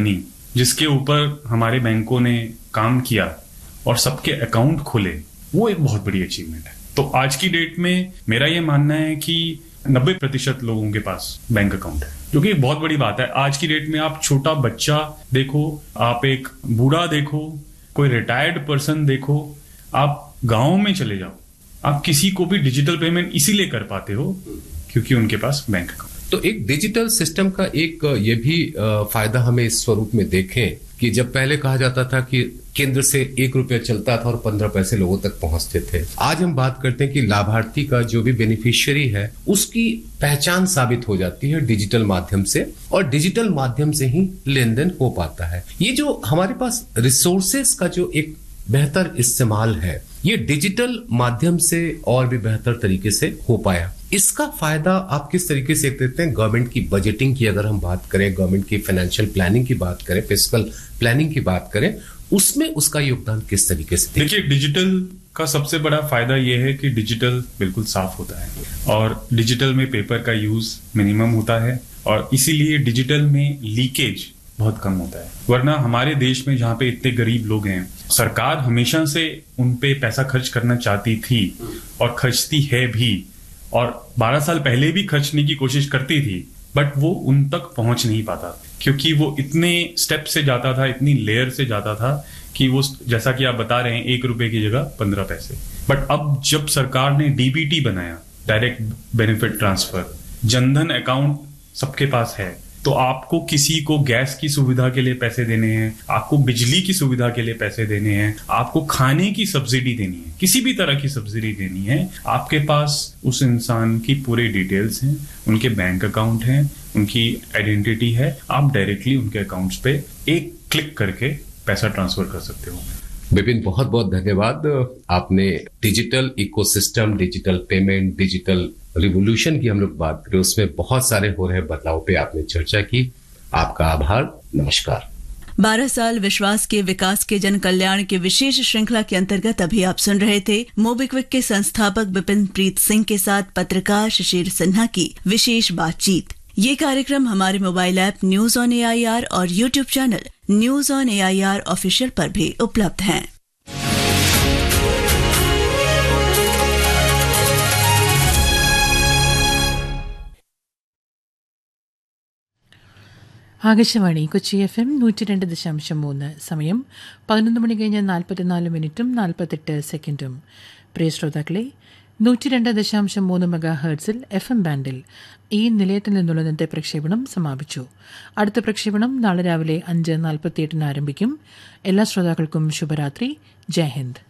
बनी, जिसके ऊपर हमारे बैंकों ने काम किया और सबके अकाउंट खोले, वो एक बहुत बड़ी अचीवमेंट है। तो आज की डेट में मेरा ये मानना है कि 90% लोगों के पास बैंक अकाउंट है, जो कि बहुत बड़ी बात है। आज की डेट में आप छोटा बच्चा देखो, आप एक बूढ़ा देखो, कोई रिटायर्ड पर्सन देखो, आप गांव में चले जाओ, आप किसी को भी डिजिटल पेमेंट इसीलिए कर पाते हो क्योंकि उनके पास बैंक अकाउंट। तो एक डिजिटल सिस्टम का एक ये भी फायदा हमें इस स्वरूप में देखें कि जब पहले कहा जाता था कि केंद्र से 1 रुपया चलता था और 15 पैसे लोगों तक पहुंचते थे, आज हम बात करते हैं कि लाभार्थी का जो भी बेनिफिशियरी है उसकी पहचान साबित हो जाती है डिजिटल माध्यम से, और डिजिटल माध्यम से ही लेन देन हो पाता है। ये जो हमारे पास रिसोर्सेस का जो एक बेहतर इस्तेमाल है, ये डिजिटल माध्यम से और भी बेहतर तरीके से हो पाया। इसका फायदा आप किस तरीके से देते हैं? गवर्नमेंट की बजटिंग की अगर हम बात करें, गवर्नमेंट की फाइनेंशियल प्लानिंग की बात करें, फिस्कल प्लानिंग की बात करें, उसमें उसका योगदान किस तरीके से? देखिए, डिजिटल का सबसे बड़ा फायदा यह है कि डिजिटल बिल्कुल साफ होता है और डिजिटल में पेपर का यूज मिनिमम होता है और इसीलिए डिजिटल में लीकेज बहुत कम होता है। वरना हमारे देश में जहाँ पे इतने गरीब लोग हैं, सरकार हमेशा से उन पे पैसा खर्च करना चाहती थी और खर्चती है भी, और 12 साल पहले भी खर्चने की कोशिश करती थी, बट वो उन तक पहुंच नहीं पाता क्योंकि वो इतने स्टेप से जाता था, इतनी लेयर से जाता था कि वो, जैसा कि आप बता रहे हैं, 1 रुपए की जगह 15 पैसे। बट अब जब सरकार ने डीबीटी बनाया, direct benefit transfer, Jan Dhan account सबके पास है, तो आपको किसी को गैस की सुविधा के लिए पैसे देने हैं, आपको बिजली की सुविधा के लिए पैसे देने हैं, आपको खाने की सब्सिडी देनी है, किसी भी तरह की सब्सिडी देनी है, आपके पास उस इंसान की पूरी डिटेल्स हैं, उनके बैंक अकाउंट हैं, उनकी आइडेंटिटी है, आप डायरेक्टली उनके अकाउंट्स पे एक क्लिक करके पैसा ट्रांसफर कर सकते हो। विपिन, बहुत बहुत धन्यवाद। आपने digital ecosystem, digital payment, digital revolution की हम लोग बात करें, उसमें बहुत सारे हो रहे बदलाव पे आपने चर्चा की। आपका आभार, नमस्कार। 12 साल विश्वास के विकास के जन कल्याण के विशेष श्रृंखला के अंतर्गत अभी आप सुन रहे थे मोबिक्विक के संस्थापक विपिन प्रीत सिंह के साथ पत्रकार शिशिर सिन्हा की विशेष बातचीत। ये कार्यक्रम हमारे mobile app news on AIR और YouTube channel news on AIR official पर भी उपलब्ध हैं। ആകാശവാണി കൊച്ചി FM 102.3. സമയം 11 മണി കഴിഞ്ഞ് 44 മിനിറ്റും 48 സെക്കൻഡും. പ്രിയ ശ്രോതാക്കളെ, 102.3 മെഗാഹെർട്സിൽ FM ബാൻഡിൽ ഈ നിലയത്തിൽ നിന്നുള്ള ഇന്നത്തെ പ്രക്ഷേപണം സമാപിച്ചു. അടുത്ത പ്രക്ഷേപണം നാളെ രാവിലെ 5:48 ആരംഭിക്കും. എല്ലാ ശ്രോതാക്കൾക്കും ശുഭരാത്രി. ജയ് ഹിന്ദ്.